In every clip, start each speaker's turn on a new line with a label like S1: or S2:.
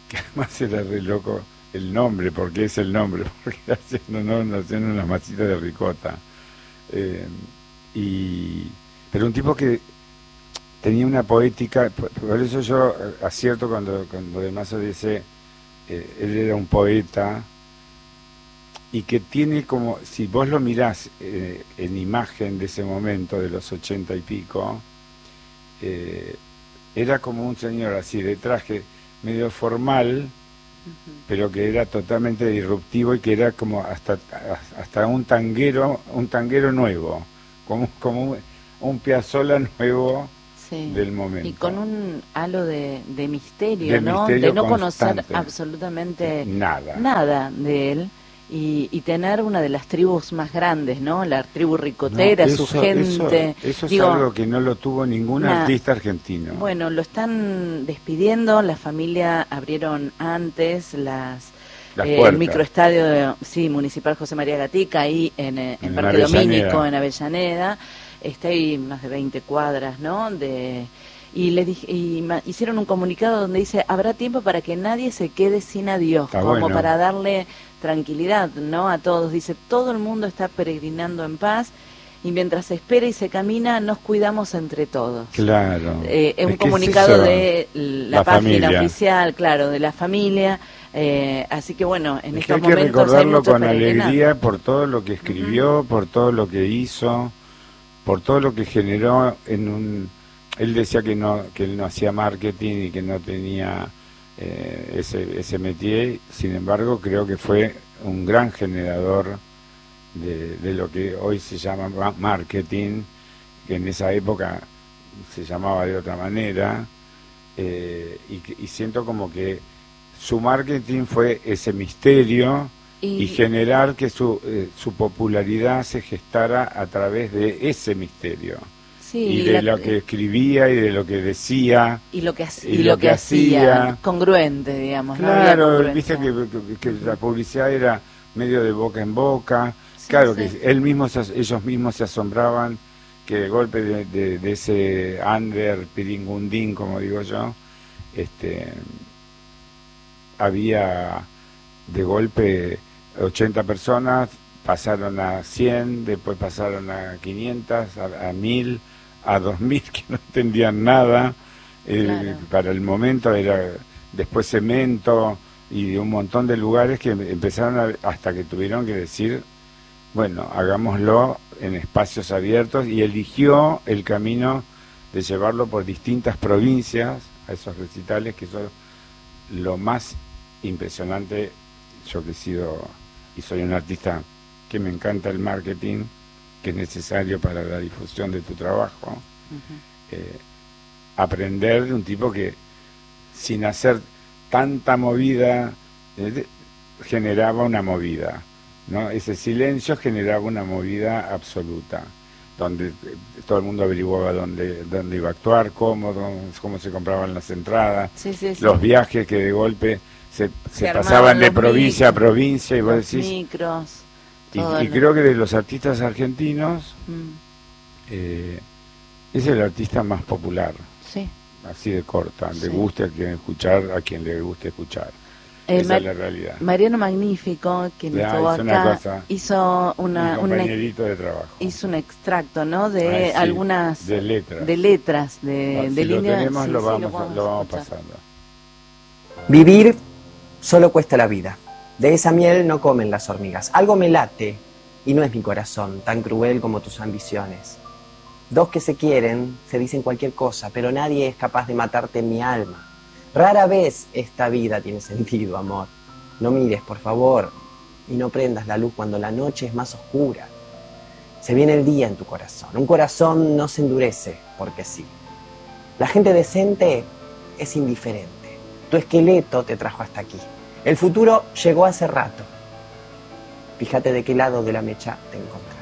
S1: que además era re loco el nombre, porque es el nombre, porque hacían unas masitas de ricota. Eh, y, pero un tipo que tenía una poética, por eso yo acierto cuando De Mazo dice, él era un poeta, y que tiene como, si vos lo mirás en imagen de ese momento, de los 80 y pico, era como un señor así de traje medio formal, pero que era totalmente disruptivo y que era como hasta un tanguero nuevo, como un Piazzolla nuevo
S2: Sí.
S1: del momento.
S2: Y con un halo de misterio,
S1: De
S2: ¿no?
S1: misterio
S2: De no
S1: constante.
S2: conocer absolutamente
S1: Nada.
S2: nada de él. Y tener una de las tribus más grandes, ¿no? La tribu ricotera,
S1: No,
S2: su gente.
S1: eso es
S2: Digo,
S1: algo que no lo tuvo ningún artista argentino.
S2: Bueno, lo están despidiendo, la familia abrieron antes el microestadio municipal José María Gatica, ahí en Parque Domínico, en Avellaneda. Está ahí más de 20 cuadras, ¿no? Hicieron un comunicado donde dice, habrá tiempo para que nadie se quede sin adiós, para darle tranquilidad, ¿no? A todos. Dice, todo el mundo está peregrinando en paz y mientras se espera y se camina, nos cuidamos entre todos.
S1: Claro.
S2: Es un comunicado de la página oficial, claro, de la familia. Así que bueno, en estos momentos
S1: hay que recordarlo con
S2: peregrinando.
S1: alegría por todo lo que escribió, por todo lo que hizo, por todo lo que generó él decía que él no hacía marketing y que no tenía ese métier. Sin embargo, creo que fue un gran generador de lo que hoy se llama marketing, que en esa época se llamaba de otra manera, y siento como que su marketing fue ese misterio y generar que su popularidad se gestara a través de ese misterio.
S2: Sí,
S1: y de lo que escribía y de lo que decía
S2: y lo que hacía congruente, digamos.
S1: Claro, viste que la publicidad era medio de boca en boca. Sí, claro, sí. Que ellos mismos se asombraban que de golpe de ese under piringundín, como digo yo, había de golpe 80 personas, pasaron a 100, después pasaron a 500, a 1000, a 2000 que no entendían nada. Claro. Para el momento era después Cemento y un montón de lugares que empezaron hasta que tuvieron que decir, bueno, hagámoslo en espacios abiertos, y eligió el camino de llevarlo por distintas provincias a esos recitales, que son lo más impresionante. Yo que he sido y soy un artista que me encanta el marketing, que es necesario para la difusión de tu trabajo. Aprender de un tipo que sin hacer tanta movida generaba una movida, ¿no? Ese silencio generaba una movida absoluta, donde todo el mundo averiguaba dónde iba a actuar, cómo se compraban las entradas, los viajes que de golpe se pasaban de provincia a provincia, y vos decís,
S2: micros,
S1: y creo que de los artistas argentinos es el artista más popular.
S2: Sí.
S1: Así de corta, le guste a quien le guste escuchar. Esa es la realidad.
S2: Mariano Magnífico, quien estuvo acá, hizo un
S1: compañerito de trabajo.
S2: Hizo un extracto, ¿no? De algunas
S1: de letras,
S2: de
S1: si
S2: líneas.
S1: Lo tenemos, lo vamos pasando.
S3: Vivir solo cuesta la vida. De esa miel no comen las hormigas. Algo me late y no es mi corazón, tan cruel como tus ambiciones. Dos que se quieren se dicen cualquier cosa, pero nadie es capaz de matarte en mi alma. Rara vez esta vida tiene sentido, amor. No mires, por favor, y no prendas la luz cuando la noche es más oscura. Se viene el día en tu corazón. Un corazón no se endurece porque sí. La gente decente es indiferente. Tu esqueleto te trajo hasta aquí. El futuro llegó hace rato. Fíjate de qué lado de la mecha te encontrás.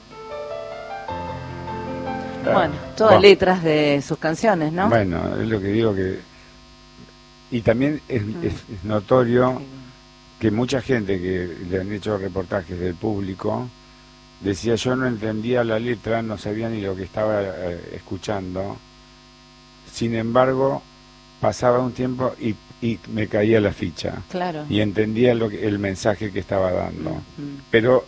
S2: Bueno, todas letras de sus canciones, ¿no?
S1: Bueno, es lo que digo que... Y también es notorio que mucha gente que le han hecho reportajes del público decía, yo no entendía la letra, no sabía ni lo que estaba escuchando. Sin embargo, pasaba un tiempo y me caía la ficha.
S2: Claro.
S1: Y entendía el mensaje que estaba dando. Pero,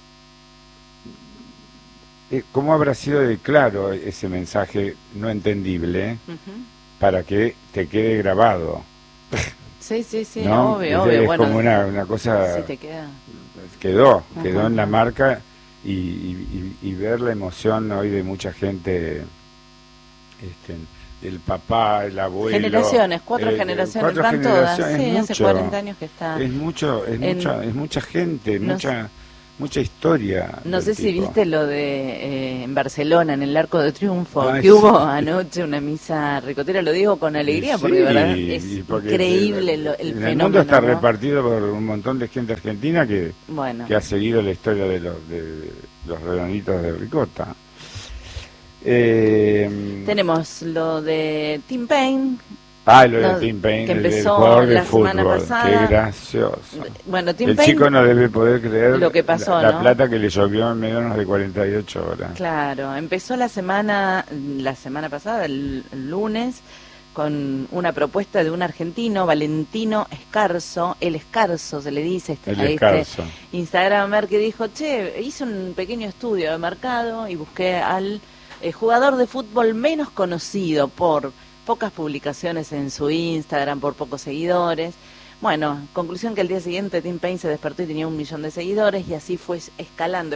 S1: ¿cómo habrá sido de claro ese mensaje no entendible para que te quede grabado?
S2: Sí,
S1: ¿no?
S2: obvio.
S1: Es
S2: bueno,
S1: como una cosa...
S2: Sí, te queda.
S1: Quedó en la marca y ver la emoción hoy de mucha gente, el papá, el abuelo...
S2: Generaciones, cuatro generaciones, van todas. Sí,
S1: mucho,
S2: hace 40 años que está.
S1: Es mucha gente, mucha historia.
S2: No sé si
S1: tipo.
S2: viste lo de en Barcelona, en el Arco de Triunfo, que hubo anoche una misa ricotera, lo digo con alegría, porque de verdad es increíble el fenómeno.
S1: El mundo está
S2: ¿no?
S1: repartido por un montón de gente argentina que ha seguido la historia de los redonditos de ricota.
S2: Tenemos lo de Tim Payne.
S1: Lo de Tim Payne,
S2: que empezó
S1: el jugador de
S2: la
S1: fútbol,
S2: semana pasada.
S1: Qué gracioso.
S2: Bueno, Tim
S1: el
S2: Payne,
S1: chico no debe poder creer
S2: lo que pasó,
S1: la plata que le llovió en menos de 48 horas.
S2: Claro, empezó la semana pasada, el lunes, con una propuesta de un argentino, Valentino Escarzo, el Escarzo se le dice a este Instagramer, que dijo, hice un pequeño estudio de mercado y busqué al jugador de fútbol menos conocido por pocas publicaciones en su Instagram, por pocos seguidores. Bueno, conclusión que al día siguiente Tim Payne se despertó y tenía 1 millón de seguidores, y así fue escalando.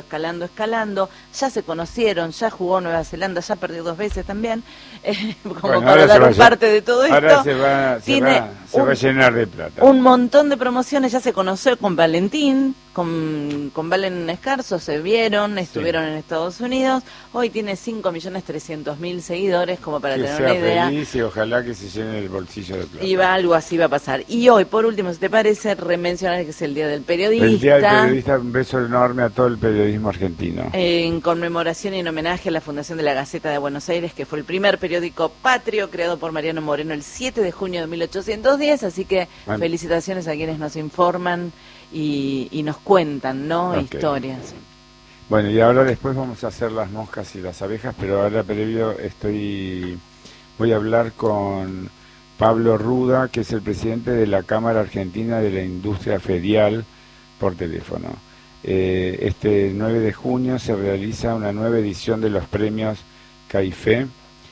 S2: Ya se conocieron, ya jugó Nueva Zelanda, ya perdió 2 veces también, como para dar parte de todo esto.
S1: Ahora se va a llenar de plata.
S2: Un montón de promociones, ya se conoció con Valentín, con Valen Escarzo, se vieron, estuvieron en Estados Unidos. Hoy tiene 5.300.000 seguidores, como para tener una idea.
S1: Feliz y ojalá que se llene el bolsillo de plata.
S2: Y algo así va a pasar. Y hoy, por último, si te parece, remencionar que es el Día del Periodista.
S1: El Día del Periodista, un beso enorme a todo el periodismo argentino.
S2: En conmemoración y en homenaje a la fundación de la Gaceta de Buenos Aires, que fue el primer periódico patrio creado por Mariano Moreno el 7 de junio de 1810. Así que felicitaciones a quienes nos informan y nos cuentan, historias.
S1: Bueno, y ahora después vamos a hacer las moscas y las abejas, pero ahora previo voy a hablar con Pablo Ruda, que es el presidente de la Cámara Argentina de la Industria Ferial, por teléfono. Este 9 de junio se realiza una nueva edición de los premios CAIFE,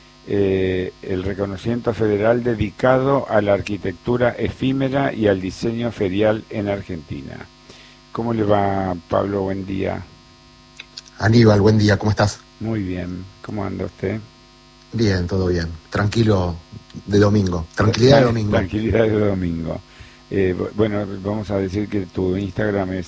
S1: el reconocimiento federal dedicado a la arquitectura efímera y al diseño ferial en Argentina. ¿Cómo le va, Pablo? Buen día.
S4: Aníbal, buen día, ¿cómo estás?
S1: Muy bien, ¿cómo anda usted?
S4: Bien, todo bien, tranquilo de domingo, tranquilidad de domingo.
S1: Tranquilidad de domingo. Bueno, vamos a decir que tu Instagram es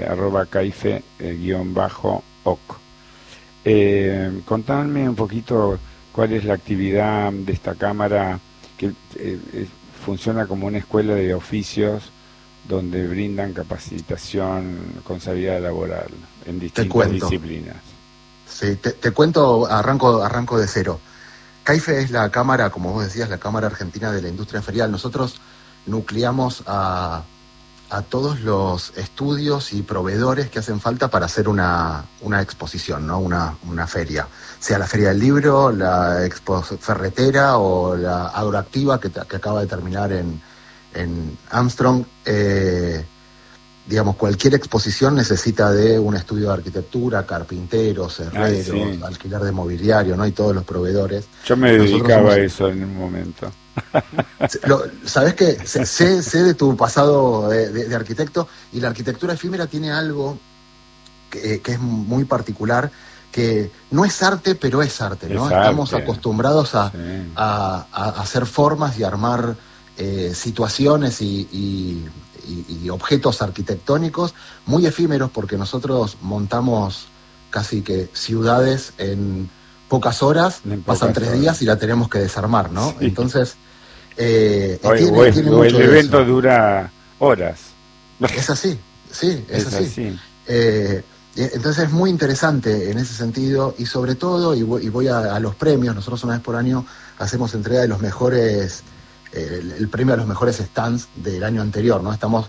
S1: @caife_oc. Contadme un poquito cuál es la actividad de esta cámara, que funciona como una escuela de oficios donde brindan capacitación con salida laboral en distintas disciplinas.
S4: Sí, te cuento, arranco de cero. CAIFE es la cámara, como vos decías, la Cámara Argentina de la Industria Ferial. Nosotros nucleamos a todos los estudios y proveedores que hacen falta para hacer una exposición, ¿no? Una feria. Sea la Feria del Libro, la Expo Ferretera o la Agroactiva que acaba de terminar en Armstrong. Digamos, cualquier exposición necesita de un estudio de arquitectura, carpinteros, herreros, alquiler de mobiliario, ¿no? Y todos los proveedores.
S1: Yo me dedicaba a eso en un momento.
S4: ¿Sabés qué? Sé de tu pasado de arquitecto, y la arquitectura efímera tiene algo que es muy particular, que no es arte, pero es arte, ¿no? Estamos acostumbrados a hacer formas y armar situaciones y objetos arquitectónicos muy efímeros, porque nosotros montamos casi que ciudades en pocas horas, pasan 3 días y la tenemos que desarmar, ¿no? Sí. Entonces,
S1: tiene el evento dura horas.
S4: Es así, sí, es así. Entonces es muy interesante en ese sentido, y sobre todo, y voy a los premios. Nosotros una vez por año hacemos entrega de los mejores, el premio a los mejores stands del año anterior, ¿no? Estamos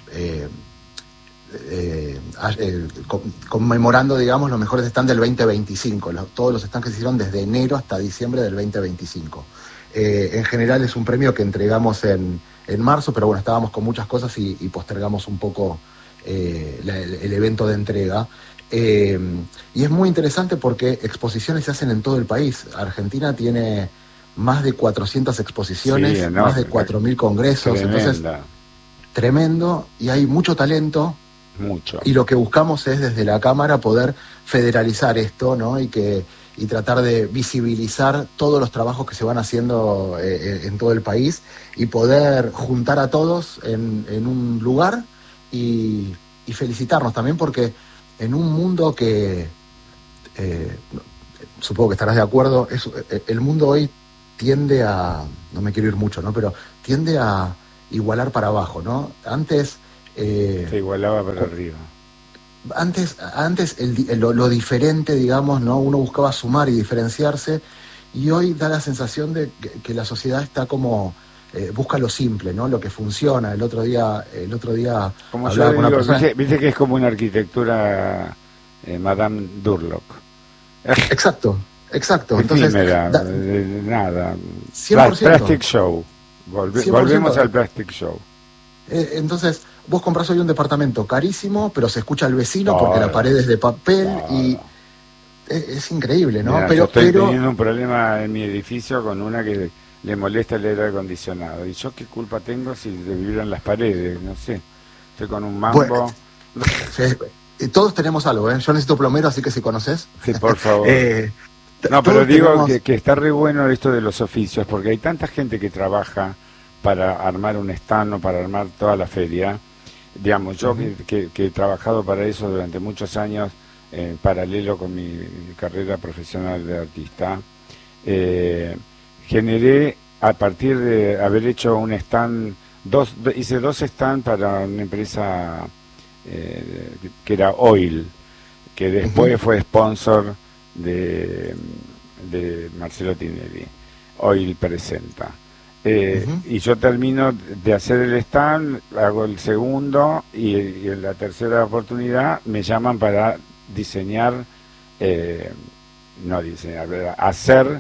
S4: conmemorando, digamos, los mejores stands del 2025, todos los stands que se hicieron desde enero hasta diciembre del 2025. En general es un premio que entregamos en marzo, pero bueno, estábamos con muchas cosas y postergamos un poco el evento de entrega. Y es muy interesante porque exposiciones se hacen en todo el país. Argentina tiene más de 400 exposiciones, sí, más de 4.000 congresos, tremenda. Entonces, tremendo, y hay mucho talento.
S1: Mucho.
S4: Y lo que buscamos es desde la Cámara poder federalizar esto, ¿no? Y tratar de visibilizar todos los trabajos que se van haciendo en todo el país y poder juntar a todos en un lugar y felicitarnos también, porque en un mundo que supongo que estarás de acuerdo, el mundo hoy tiende a, no me quiero ir mucho, ¿no? Pero tiende a igualar para abajo, ¿no? Antes
S1: se igualaba para arriba.
S4: Antes lo diferente, digamos, ¿no? Uno buscaba sumar y diferenciarse, y hoy da la sensación de que la sociedad está como busca lo simple, ¿no? Lo que funciona. El otro día
S1: como hablaba con una persona. Viste que es como una arquitectura Madame Durlock.
S4: Exacto. Entonces,
S1: nada.
S4: 100%.
S1: Plastic Show. Volvemos al Plastic Show.
S4: Entonces, vos comprás hoy un departamento carísimo, pero se escucha al vecino porque la pared es de papel y es increíble, ¿no?
S1: Mirá, yo estoy teniendo un problema en mi edificio con una que le molesta el aire acondicionado. ¿Y yo qué culpa tengo si se vibran las paredes? No sé. Estoy con un mambo.
S4: Bueno, todos tenemos algo, ¿eh? Yo necesito plomero, así que si conoces.
S1: Sí, por favor. No, pero digo que está re bueno esto de los oficios, porque hay tanta gente que trabaja para armar un stand o para armar toda la feria. Digamos, yo que he trabajado para eso durante muchos años, en paralelo con mi carrera profesional de artista, generé, a partir de haber hecho un stand, hice 2 stands para una empresa que era Oil, que después fue sponsor de Marcelo Tinelli. Oil presenta. Y yo termino de hacer el stand, hago el segundo y en la tercera oportunidad me llaman para hacer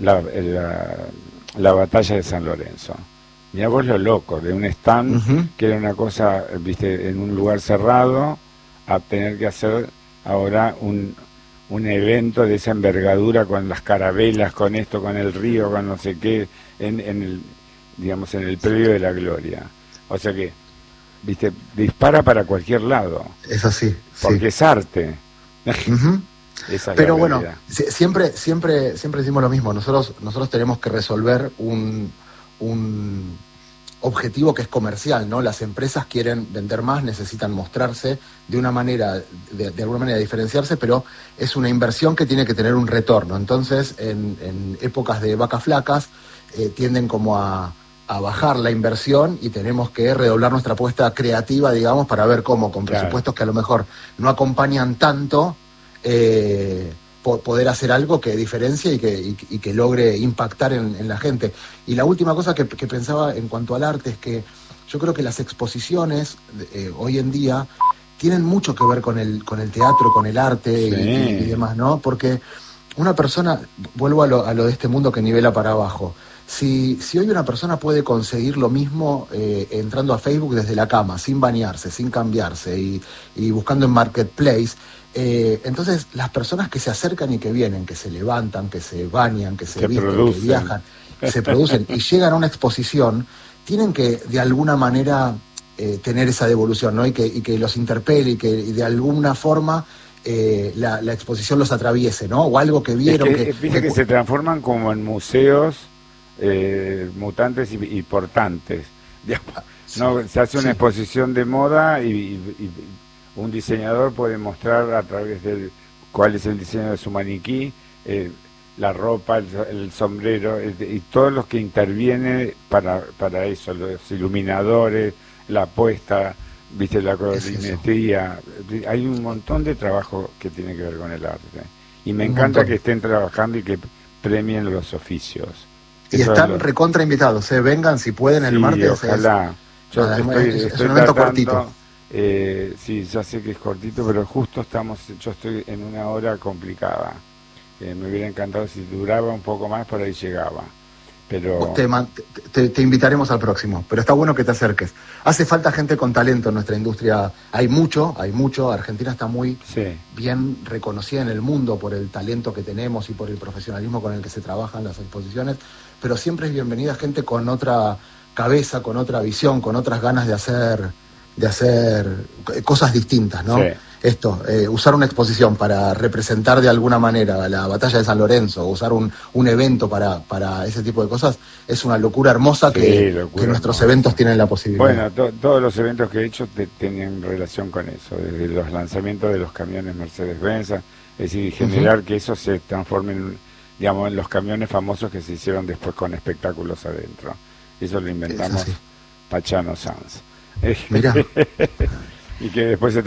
S1: la batalla de San Lorenzo. Mirá vos lo loco, de un stand que era una cosa, viste, en un lugar cerrado, a tener que hacer ahora un evento de esa envergadura, con las carabelas, con esto, con el río, con no sé qué, en el predio de la gloria. O sea que, viste, dispara para cualquier lado.
S4: Es así.
S1: Porque es arte.
S4: Pero bueno, siempre decimos lo mismo. Nosotros tenemos que resolver un objetivo que es comercial, ¿no? Las empresas quieren vender más, necesitan mostrarse de una manera, de alguna manera diferenciarse, pero es una inversión que tiene que tener un retorno. Entonces, en épocas de vacas flacas, tienden como a bajar la inversión, y tenemos que redoblar nuestra apuesta creativa, digamos, para ver cómo, con presupuestos que a lo mejor no acompañan tanto, poder hacer algo que diferencie y que logre impactar en la gente. Y la última cosa que pensaba en cuanto al arte es que yo creo que las exposiciones hoy en día tienen mucho que ver con el teatro, con el arte y demás, ¿no? Porque una persona, vuelvo a lo de este mundo que nivela para abajo. Si hoy una persona puede conseguir lo mismo entrando a Facebook desde la cama, sin bañarse, sin cambiarse y buscando en Marketplace, entonces las personas que se acercan y que vienen, que se levantan, que se bañan, que se visten, que viajan, se producen y llegan a una exposición, tienen que de alguna manera tener esa devolución, ¿no? Y que los interpele y que de alguna forma la exposición los atraviese, ¿no? O algo que vieron.
S1: Viste que se transforman como en museos mutantes y portantes. ¿No? Se hace una exposición de moda y un diseñador puede mostrar a través de cuál es el diseño de su maniquí, la ropa, el sombrero, y todos los que intervienen para eso, los iluminadores, la puesta, viste, la colorimetría. Hay un montón de trabajo que tiene que ver con el arte. Y me encanta que estén trabajando y que premien los oficios.
S4: Y eso están recontra invitados, vengan si pueden el martes.
S1: Ojalá.
S4: Es un evento cortito.
S1: Sí, ya sé que es cortito, pero justo yo estoy en una hora complicada. Me hubiera encantado si duraba un poco más, por ahí llegaba. pero
S4: te invitaremos al próximo, pero está bueno que te acerques. Hace falta gente con talento en nuestra industria, hay mucho, Argentina está muy bien reconocida en el mundo por el talento que tenemos y por el profesionalismo con el que se trabajan las exposiciones, pero siempre es bienvenida gente con otra cabeza, con otra visión, con otras ganas de hacer cosas distintas, ¿no? Sí. Usar una exposición para representar de alguna manera la batalla de San Lorenzo, usar un evento para ese tipo de cosas, es una locura hermosa que nuestros eventos tienen la posibilidad.
S1: Bueno, todos los eventos que he hecho tienen relación con eso, desde los lanzamientos de los camiones Mercedes-Benz, es decir, generar que eso se transforme en los camiones famosos que se hicieron después con espectáculos adentro. Eso lo inventamos Pachano Sanz.
S4: Mirá.
S1: Y que después se